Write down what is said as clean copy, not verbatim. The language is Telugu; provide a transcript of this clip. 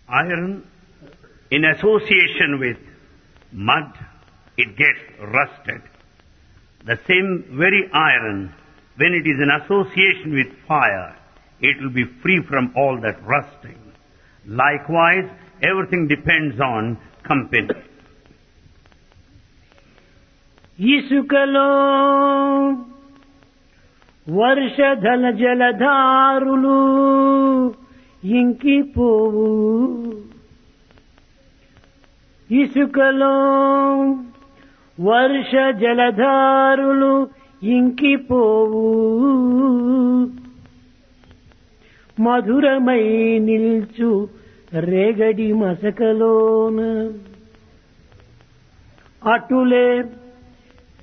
Iron, in association with mud, it gets rusted. The same very iron, when it is in association with fire, it will be free from all that rusting. Likewise, everything depends on company. ఇసుకలో వర్షధల జలధారులు ఇంకిపోవు ఇసుకలో వర్ష జలధారులు ఇంకిపోవు మధురమై నిల్చు రేగడి మసకలోన అటులే